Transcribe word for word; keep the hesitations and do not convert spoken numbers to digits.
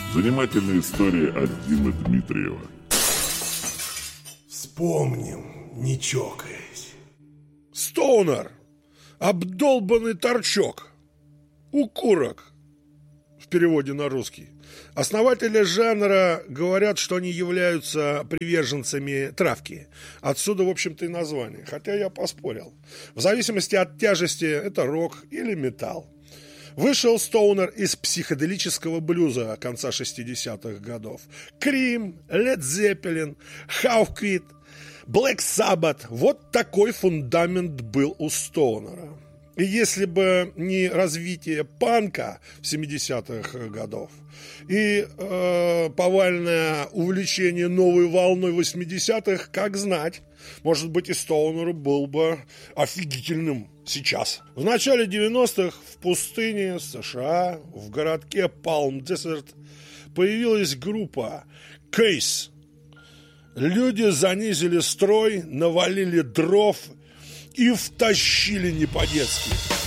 Занимательная история от Димы Дмитриева. Вспомним, не чокаясь. Стоунер. Обдолбанный торчок. Укурок. В переводе на русский. Основатели жанра говорят, что они являются приверженцами травки. Отсюда, в общем-то, и название. Хотя я поспорил. В зависимости от тяжести это рок или металл. Вышел Стоунер из психоделического блюза конца шестидесятых годов. Крим, Лед Зеппелин, Хауфквит, Блэк Саббат. Вот такой фундамент был у Стоунера. И если бы не развитие панка в семидесятых годов и э, повальное увлечение новой волной восьмидесятых, как знать, может быть, и Стоунер был бы офигительным сейчас. В начале девяностых в пустыне США, в городке Палм-Десерт, появилась группа Кейс. Люди занизили строй, навалили дров и втащили не по-детски.